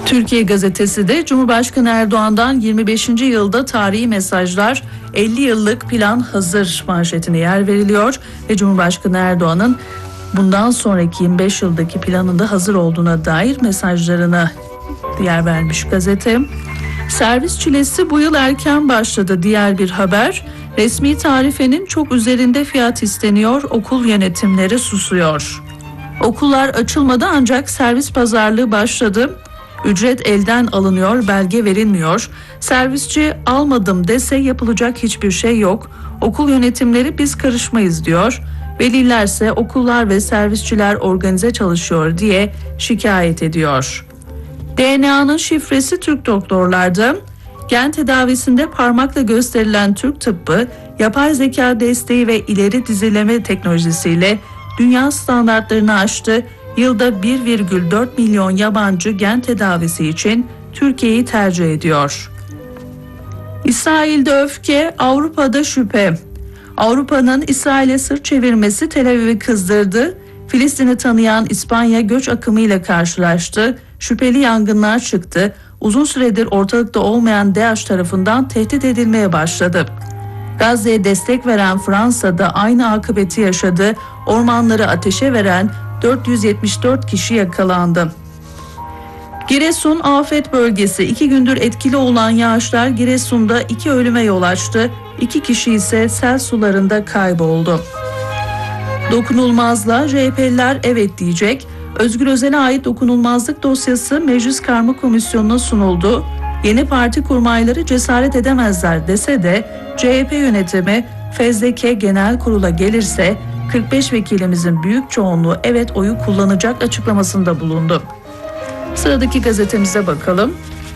Türkiye Gazetesi de Cumhurbaşkanı Erdoğan'dan 25. yılda tarihi mesajlar, 50 yıllık plan hazır manşetine yer veriliyor ve Cumhurbaşkanı Erdoğan'ın bundan sonraki 25 yıldaki planında hazır olduğuna dair mesajlarına yer vermiş gazete. Servis çilesi bu yıl erken başladı diğer bir haber. Resmi tarifenin çok üzerinde fiyat isteniyor, okul yönetimleri susuyor. Okullar açılmadı ancak servis pazarlığı başladı. Ücret elden alınıyor, belge verilmiyor. Servisçi almadım dese yapılacak hiçbir şey yok. Okul yönetimleri biz karışmayız diyor. Velilerse okullar ve servisçiler organize çalışıyor diye şikayet ediyor. DNA'nın şifresi Türk doktorlarda. Gen tedavisinde parmakla gösterilen Türk tıbbı, yapay zeka desteği ve ileri dizileme teknolojisiyle dünya standartlarını aştı. Yılda 1,4 milyon yabancı gen tedavisi için Türkiye'yi tercih ediyor. İsrail'de öfke, Avrupa'da şüphe. Avrupa'nın İsrail'e sırt çevirmesi Tel Aviv'i kızdırdı. Filistin'i tanıyan İspanya göç akımıyla karşılaştı. Şüpheli yangınlar çıktı. Uzun süredir ortalıkta olmayan DAEŞ tarafından tehdit edilmeye başladı. Gazze'ye destek veren Fransa da aynı akıbeti yaşadı. Ormanları ateşe veren 474 kişi yakalandı. Giresun afet bölgesi. 2 gündür etkili olan yağışlar Giresun'da 2 ölüme yol açtı. 2 kişi ise sel sularında kayboldu. Dokunulmazlığa CHP'liler evet diyecek. Özgür Özel'e ait dokunulmazlık dosyası Meclis Karma Komisyonu'na sunuldu. Yeni parti kurmayları cesaret edemezler dese de CHP yönetimi fezleke genel kurula gelirse 45 vekilimizin büyük çoğunluğu evet oyu kullanacak açıklamasında bulundu. Sıradaki gazetemize bakalım.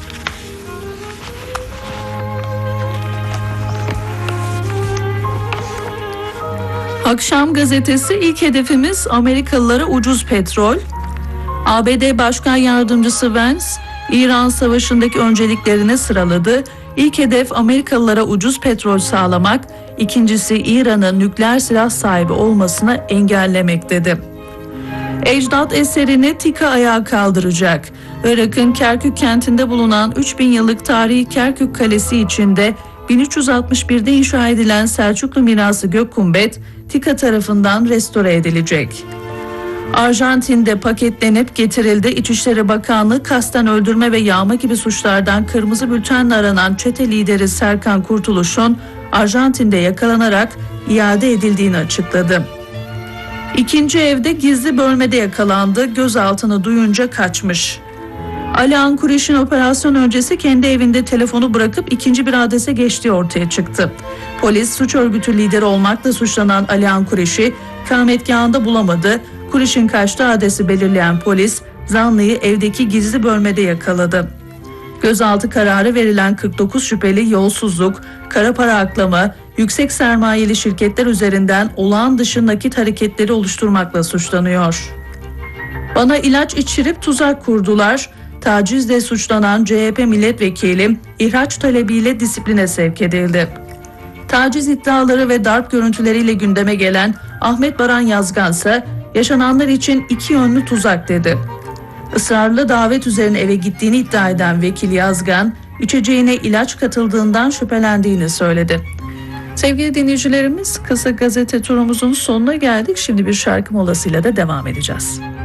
Akşam gazetesi ilk hedefimiz Amerikalılara ucuz petrol. ABD Başkan Yardımcısı Vance, İran Savaşı'ndaki önceliklerini sıraladı. İlk hedef Amerikalılara ucuz petrol sağlamak, ikincisi İran'ın nükleer silah sahibi olmasını engellemek dedi. Ecdat eserini TİKA ayağa kaldıracak. Irak'ın Kerkük kentinde bulunan 3000 yıllık tarihi Kerkük Kalesi içinde 1361'de inşa edilen Selçuklu mirası Gökkubbet, TİKA tarafından restore edilecek. Arjantin'de paketlenip getirildi. İçişleri Bakanlığı kasten öldürme ve yağma gibi suçlardan kırmızı bültenle aranan çete lideri Serkan Kurtuluş'un Arjantin'de yakalanarak iade edildiğini açıkladı. İkinci evde gizli bölmede yakalandı. Gözaltını duyunca kaçmış. Alihan Kureyş'in operasyon öncesi kendi evinde telefonu bırakıp ikinci bir adrese geçtiği ortaya çıktı. Polis suç örgütü lideri olmakla suçlanan Alihan Kureyş'i ikametgahında bulamadı. Kureyş'in kaçtığı adresi belirleyen polis zanlıyı evdeki gizli bölmede yakaladı. Gözaltı kararı verilen 49 şüpheli yolsuzluk, kara para aklama, yüksek sermayeli şirketler üzerinden olağan dışı nakit hareketleri oluşturmakla suçlanıyor. Bana ilaç içirip tuzak kurdular. Tacizle suçlanan CHP milletvekili ihraç talebiyle disipline sevk edildi. Taciz iddiaları ve darp görüntüleriyle gündeme gelen Ahmet Baran Yazgan ise yaşananlar için iki yönlü tuzak dedi. Israrlı davet üzerine eve gittiğini iddia eden vekil Yazgan, içeceğine ilaç katıldığından şüphelendiğini söyledi. Sevgili dinleyicilerimiz, kısa gazete turumuzun sonuna geldik. Şimdi bir şarkı molasıyla da devam edeceğiz.